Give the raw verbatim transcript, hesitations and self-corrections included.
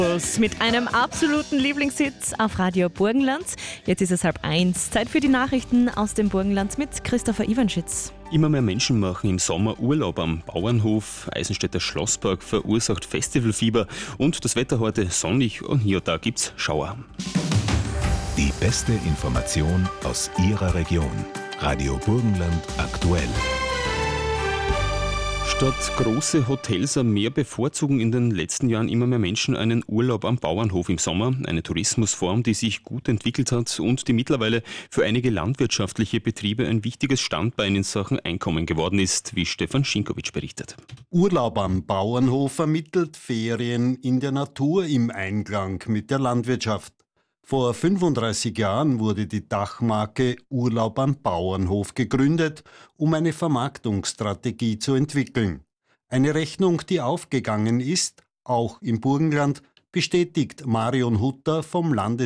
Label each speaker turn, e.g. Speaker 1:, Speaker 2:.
Speaker 1: Mit einem absoluten Lieblingshit auf Radio Burgenland. Jetzt ist es halb eins. Zeit für die Nachrichten aus dem Burgenland mit Christopher Iwanschitz.
Speaker 2: Immer mehr Menschen machen im Sommer Urlaub am Bauernhof. Eisenstädter Schlosspark verursacht Festivalfieber und das Wetter heute sonnig und hier und da gibt's Schauer.
Speaker 3: Die beste Information aus Ihrer Region. Radio Burgenland aktuell.
Speaker 2: Statt große Hotels am Meer bevorzugen in den letzten Jahren immer mehr Menschen einen Urlaub am Bauernhof im Sommer. Eine Tourismusform, die sich gut entwickelt hat und die mittlerweile für einige landwirtschaftliche Betriebe ein wichtiges Standbein in Sachen Einkommen geworden ist, wie Stefan Schinkowitsch berichtet.
Speaker 4: Urlaub am Bauernhof vermittelt Ferien in der Natur im Einklang mit der Landwirtschaft. Vor fünfunddreißig Jahren wurde die Dachmarke Urlaub am Bauernhof gegründet, um eine Vermarktungsstrategie zu entwickeln. Eine Rechnung, die aufgegangen ist, auch im Burgenland, bestätigt Marion Hutter vom Landes